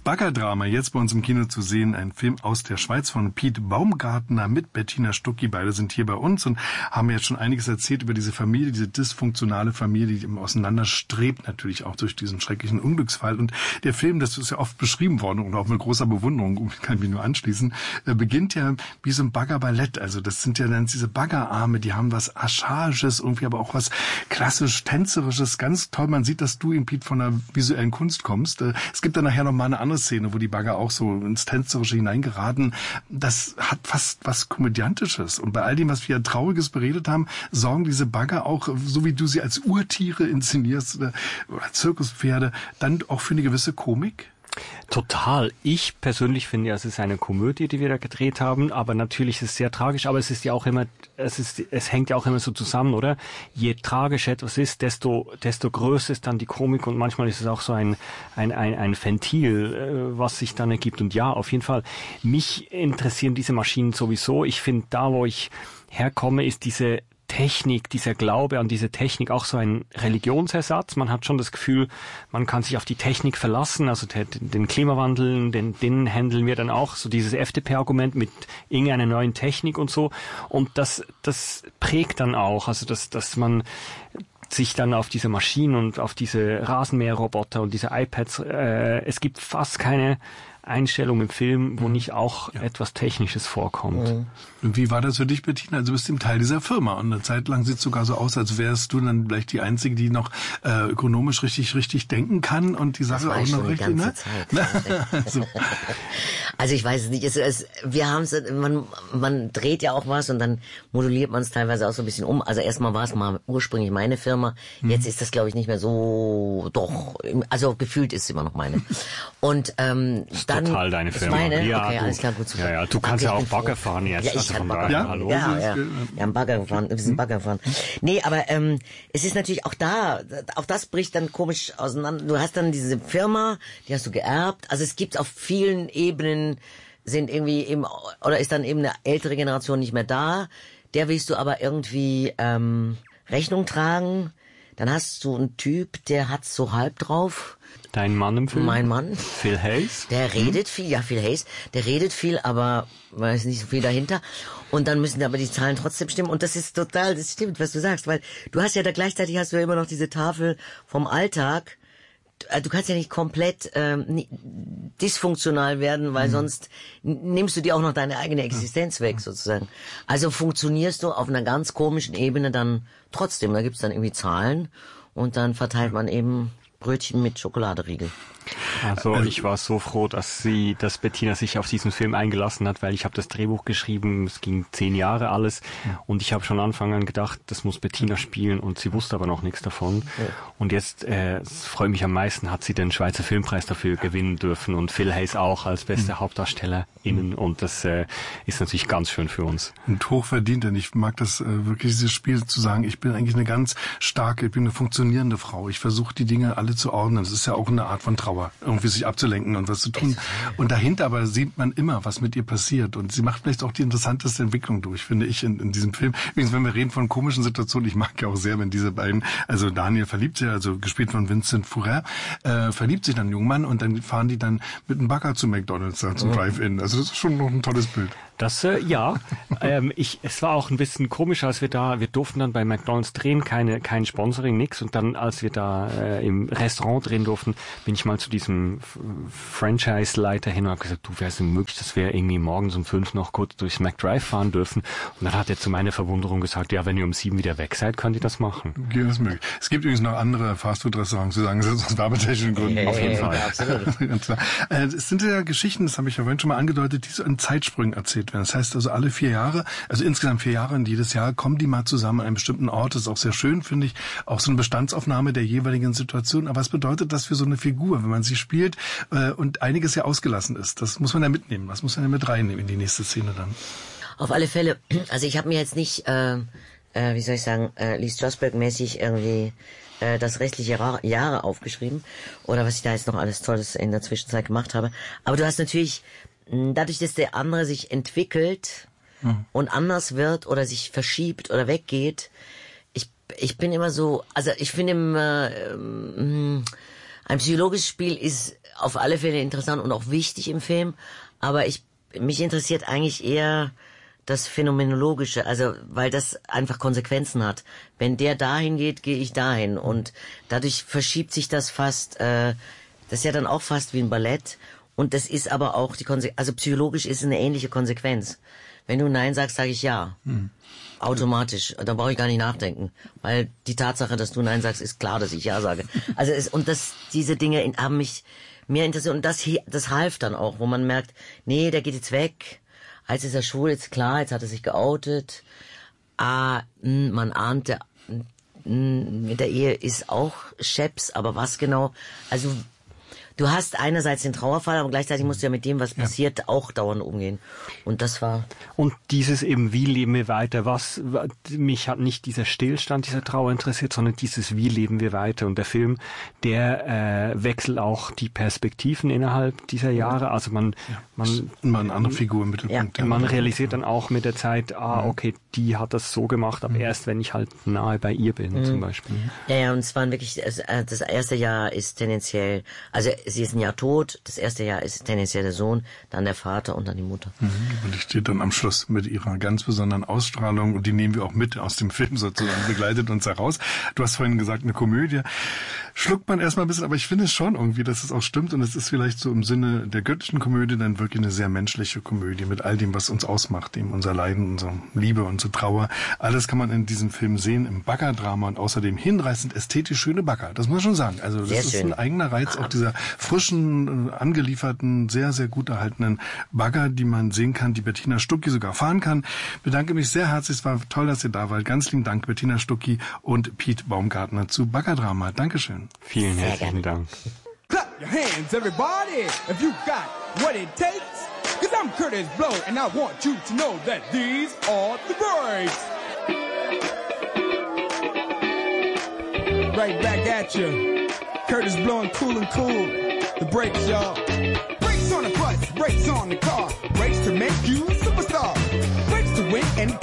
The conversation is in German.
Baggerdrama, jetzt bei uns im Kino zu sehen, ein Film aus der Schweiz von Piet Baumgartner mit Bettina Stucki. Beide sind hier bei uns und haben jetzt schon einiges erzählt über diese Familie, diese dysfunktionale Familie, die immer auseinanderstrebt, natürlich auch durch diesen schrecklichen Unglücksfall. Und der Film, das ist ja oft beschrieben worden und auch mit großer Bewunderung, kann ich mich nur anschließen, beginnt ja wie so ein Baggerballett. Also das sind ja dann diese Baggerarme, die haben was Archaisches, irgendwie aber auch was klassisch Tänzerisches. Ganz toll, man sieht, dass du in Piet von der visuellen Kunst kommst. Es gibt dann nachher noch mal eine andere Szene, wo die Bagger auch so ins Tänzerische hineingeraten. Das hat fast was Komödiantisches. Und bei all dem, was wir Trauriges beredet haben, sorgen diese Bagger auch, so wie du sie als Urtiere inszenierst oder Zirkuspferde, dann auch für eine gewisse Komik? Total. Ich persönlich finde ja, es ist eine Komödie, die wir da gedreht haben, aber natürlich ist es sehr tragisch, aber es ist ja auch immer, es hängt ja auch immer so zusammen, oder? Je tragischer etwas ist, desto größer ist dann die Komik und manchmal ist es auch so ein Ventil, was sich dann ergibt. Und ja, auf jeden Fall. Mich interessieren diese Maschinen sowieso. Ich finde, da wo ich herkomme, ist diese Technik, dieser Glaube an diese Technik auch so ein Religionsersatz. Man hat schon das Gefühl, man kann sich auf die Technik verlassen, also den Klimawandel, den handeln wir dann auch, so dieses FDP-Argument mit irgendeiner neuen Technik und so. Und das prägt dann auch, also dass man sich dann auf diese Maschinen und auf diese Rasenmäherroboter und diese iPads, es gibt fast keine Einstellung im Film, wo nicht auch etwas Technisches vorkommt. Und wie war das für dich, Bettina? Also du bist im Teil dieser Firma und eine Zeit lang sieht es sogar so aus, als wärst du dann vielleicht die Einzige, die noch ökonomisch richtig denken kann und die Sache auch noch richtig, ne? So. Also ich weiß es nicht. Wir haben es, man dreht ja auch was und dann moduliert man es teilweise auch so ein bisschen um. Also erstmal war es mal ursprünglich meine Firma. Jetzt ist das, glaube ich, nicht mehr so, doch, also gefühlt ist es immer noch meine. Und dann total deine Firma. Meine? Ja, okay, alles klar, gut zu ja, du kannst ja auch Bagger fahren jetzt. Ja, ich kann Bagger fahren. Hallo. Ja, haben Bagger gefahren. Wir sind Bagger gefahren. Nee, aber es ist natürlich auch das bricht dann komisch auseinander. Du hast dann diese Firma, die hast du geerbt. Also es gibt auf vielen Ebenen sind irgendwie eben, oder ist dann eben eine ältere Generation nicht mehr da. Der willst du aber irgendwie Rechnung tragen. Dann hast du einen Typ, der hat's so halb drauf. Dein Mann im Film? Mein Mann. Phil Hayes? Der redet viel, ja, Phil Hayes. Der redet viel, aber weiß nicht so viel dahinter. Und dann müssen aber die Zahlen trotzdem stimmen. Und das ist total, das stimmt, was du sagst. Weil du hast ja da gleichzeitig hast du ja immer noch diese Tafel vom Alltag. Du kannst ja nicht komplett dysfunktional werden, weil sonst nimmst du dir auch noch deine eigene Existenz weg, sozusagen. Also funktionierst du auf einer ganz komischen Ebene dann trotzdem. Da gibt's dann irgendwie Zahlen und dann verteilt man eben Brötchen mit Schokoladeriegel. Also ich war so froh, dass Bettina sich auf diesen Film eingelassen hat, weil ich habe das Drehbuch geschrieben, es ging 10 Jahre alles und ich habe schon Anfang an gedacht, das muss Bettina spielen und sie wusste aber noch nichts davon. Ja. Und jetzt freue mich am meisten, hat sie den Schweizer Filmpreis dafür gewinnen dürfen und Phil Hayes auch als beste HauptdarstellerInnen und das ist natürlich ganz schön für uns. Und hochverdient, denn ich mag das wirklich, dieses Spiel zu sagen, ich bin eigentlich eine ganz starke, ich bin eine funktionierende Frau. Ich versuche die Dinge alle zu ordnen. Das ist ja auch eine Art von Trauer, irgendwie sich abzulenken und was zu tun. Und dahinter aber sieht man immer, was mit ihr passiert. Und sie macht vielleicht auch die interessanteste Entwicklung durch, finde ich, in diesem Film. Übrigens, wenn wir reden von komischen Situationen, ich mag ja auch sehr, wenn diese beiden, also Daniel verliebt sich, also gespielt von Vincent Furrer, verliebt sich dann einen jungen Mann und dann fahren die dann mit einem Bagger zu McDonald's, zum Drive-In. Also das ist schon noch ein tolles Bild. Das, ja. Es war auch ein bisschen komisch, als wir durften dann bei McDonald's drehen, kein Sponsoring, nix. Und dann, als wir da im Restaurant drehen durften, bin ich mal zu diesem Franchise-Leiter hin und habe gesagt, du, wäre es denn möglich, dass wir irgendwie morgens um 5 noch kurz durchs McDrive fahren dürfen? Und dann hat er zu meiner Verwunderung gesagt, ja, wenn ihr um 7 wieder weg seid, könnt ihr das machen. Okay, das ist möglich. Es gibt übrigens noch andere Fastfood-Restaurants, die sagen, das ist aus werbetechnischen Gründen. Auf jeden Fall. Ja, es sind ja Geschichten, das habe ich ja vorhin schon mal angedeutet, die so in Zeitsprüngen erzählt werden. Das heißt also alle 4 Jahre, also insgesamt 4 Jahre und jedes Jahr kommen die mal zusammen an einem bestimmten Ort. Das ist auch sehr schön, finde ich. Auch so eine Bestandsaufnahme der jeweiligen Situation. Aber was bedeutet das für so eine Figur, wenn man sie spielt und einiges ja ausgelassen ist? Das muss man ja mitnehmen. Was muss man ja mit reinnehmen in die nächste Szene dann? Auf alle Fälle. Also ich habe mir jetzt nicht, wie soll ich sagen, Lee Strasberg-mäßig irgendwie das restliche Jahre aufgeschrieben oder was ich da jetzt noch alles Tolles in der Zwischenzeit gemacht habe. Aber du hast natürlich, dadurch, dass der andere sich entwickelt und anders wird oder sich verschiebt oder weggeht, ich bin immer so, also ich finde immer, Ein psychologisches Spiel ist auf alle Fälle interessant und auch wichtig im Film, aber mich interessiert eigentlich eher das Phänomenologische, also weil das einfach Konsequenzen hat. Wenn der dahin geht, gehe ich dahin und dadurch verschiebt sich das fast, das ist ja dann auch fast wie ein Ballett und das ist aber auch also psychologisch ist es eine ähnliche Konsequenz. Wenn du Nein sagst, sage ich Ja. Automatisch. Da brauche ich gar nicht nachdenken. Weil die Tatsache, dass du Nein sagst, ist klar, dass ich Ja sage. Also diese Dinge haben mich mehr interessiert. Und das half dann auch, wo man merkt, nee, der geht jetzt weg. Jetzt ist er schwul, jetzt klar, jetzt hat er sich geoutet. Man ahnte, mit der Ehe ist auch Scheps, aber was genau? Also, du hast einerseits den Trauerfall, aber gleichzeitig musst du ja mit dem, was passiert, auch dauernd umgehen. Und das war... Und dieses eben, wie leben wir weiter? Mich hat nicht dieser Stillstand dieser Trauer interessiert, sondern dieses, wie leben wir weiter? Und der Film, der wechselt auch die Perspektiven innerhalb dieser Jahre. Also man immer eine andere Figur im Mittelpunkt. Ja. Man realisiert dann auch mit der Zeit, okay, die hat das so gemacht, aber erst wenn ich halt nahe bei ihr bin, zum Beispiel. Ja, und es waren wirklich, das erste Jahr ist tendenziell, also sie ist ein Jahr tot, das erste Jahr ist tendenziell der Sohn, dann der Vater und dann die Mutter. Und die steht dann am Schluss mit ihrer ganz besonderen Ausstrahlung und die nehmen wir auch mit aus dem Film sozusagen, begleitet uns heraus. Du hast vorhin gesagt, eine Komödie. Schluckt man erstmal ein bisschen, aber ich finde es schon irgendwie, dass es auch stimmt und es ist vielleicht so im Sinne der göttlichen Komödie dann wirklich eine sehr menschliche Komödie mit all dem, was uns ausmacht, eben unser Leiden, unsere Liebe, unsere Trauer. Alles kann man in diesem Film sehen, im Baggerdrama und außerdem hinreißend ästhetisch schöne Bagger. Das muss man schon sagen. Also das sehr ist schön. Ein eigener Reiz, auch dieser frischen, angelieferten, sehr, sehr gut erhaltenen Bagger, die man sehen kann, die Bettina Stucki sogar fahren kann. Bedanke mich sehr herzlich, es war toll, dass ihr da wart. Ganz lieben Dank, Bettina Stucki und Piet Baumgartner zu Baggerdrama. Dankeschön. Vielen herzlichen Dank. Clap your hands, everybody, if you got what it takes. Cause I'm Curtis Blow, and I want you to know that these are the breaks. Right back at you. Curtis Blow and cool. The breaks, y'all. Brakes on the bus, brakes on the car. Brakes to make you a superstar. Brakes to win any